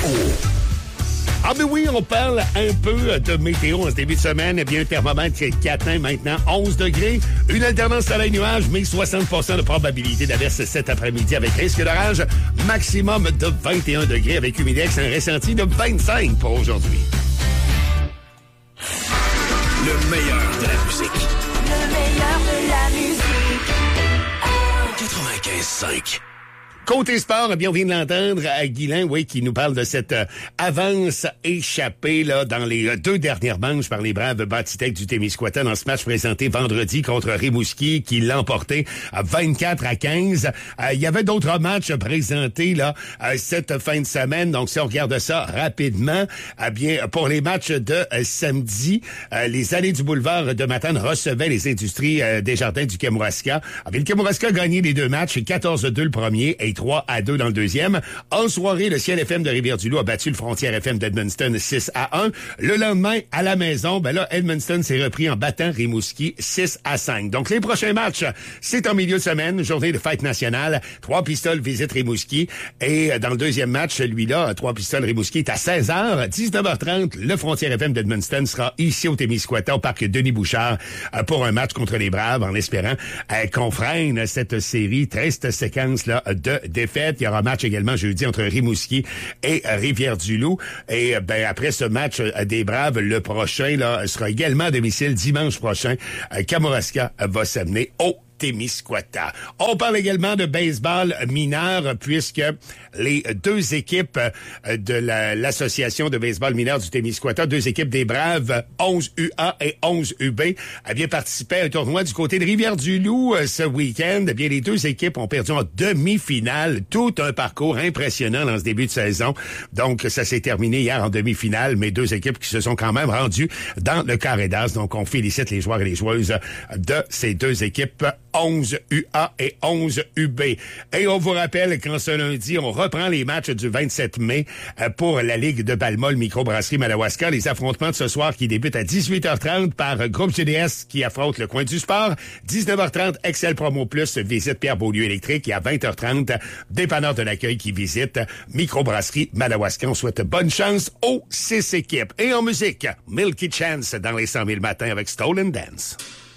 Ah ben oui, on parle un peu de météo en ce début de semaine. Eh bien, un thermomètre qui atteint maintenant 11 degrés. Une alternance soleil-nuage, mais 60% de probabilité d'averse cet après-midi avec risque d'orage. Maximum de 21 degrés avec humidex, un ressenti de 25 pour aujourd'hui. Le meilleur de la musique. Le meilleur de la musique. 95.5. Côté sport, eh bien, on vient de l'entendre à Guylain, oui, qui nous parle de cette avance échappée là dans les deux dernières manches par les braves Bâtitech du Témiscouata dans ce match présenté vendredi contre Rimouski, qui l'a emporté à 24-15. Il y avait d'autres matchs présentés là cette fin de semaine. Donc, si on regarde ça rapidement, eh bien, pour les matchs de samedi, les Allées du Boulevard de Matane recevaient les Industries des Jardins du Kamouraska. Eh bien, le Kamouraska a gagné les deux matchs, 14-2 le premier et 3-2 dans le deuxième. En soirée, le Ciel FM de Rivière-du-Loup a battu le Frontière FM d'Edmundston 6-1. Le lendemain, à la maison, ben là, Edmundston s'est repris en battant Rimouski 6-5. Donc, les prochains matchs, c'est en milieu de semaine, journée de fête nationale. Trois Pistoles visite Rimouski. Et dans le deuxième match, celui-là, Trois Pistoles Rimouski est à 16h. 19h30, le Frontière FM d'Edmundston sera ici au Témiscouata, au parc Denis-Bouchard, pour un match contre les Braves, en espérant qu'on freine cette série, triste séquence-là de défaite. Il y aura un match également jeudi entre Rimouski et Rivière-du-Loup. Et ben après ce match des Braves, le prochain là sera également à domicile dimanche prochain. Kamouraska va s'amener au Témiscouata. On parle également de baseball mineur puisque les deux équipes de l'association de baseball mineur du Témiscouata, deux équipes des Braves, 11 UA et 11 UB, a bien participé à un tournoi du côté de Rivière-du-Loup ce week-end. Eh bien, les deux équipes ont perdu en demi-finale. Tout un parcours impressionnant dans ce début de saison. Donc, ça s'est terminé hier en demi-finale, mais deux équipes qui se sont quand même rendues dans le carré d'as. Donc, on félicite les joueurs et les joueuses de ces deux équipes, 11 UA et 11 UB. Et on vous rappelle qu'en ce lundi, on reprend les matchs du 27 mai pour la Ligue de Balmol Microbrasserie Madawaska. Les affrontements de ce soir qui débutent à 18h30 par Groupe GDS qui affronte le Coin du Sport. 19h30, Excel Promo Plus visite Pierre Beaulieu Électrique. Et à 20h30, Dépanneur de l'accueil qui visite Microbrasserie Madawaska. On souhaite bonne chance aux 6 équipes. Et en musique, Milky Chance dans les 100 000 matins avec Stolen Dance.